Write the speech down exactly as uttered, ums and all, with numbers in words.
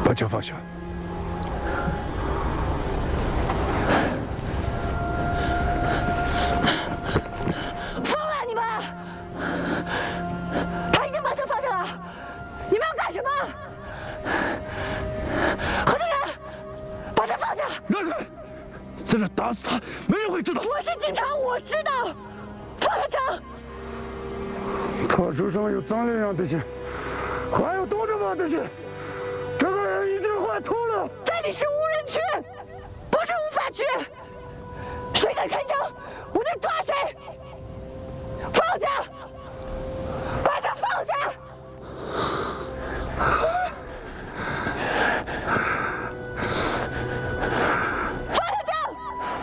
把枪放下。 疯了你们！他已经把枪放下了，你们要干什么？何队员，把他放下！ 让开！在这打死他，没人会知道。 我是警察，我知道。放下枪！ 他手上有脏两样东西，还有多着把东西。这个人已经坏透了。 这里是无人区，不是无法区。谁敢开枪，我就抓谁。放下！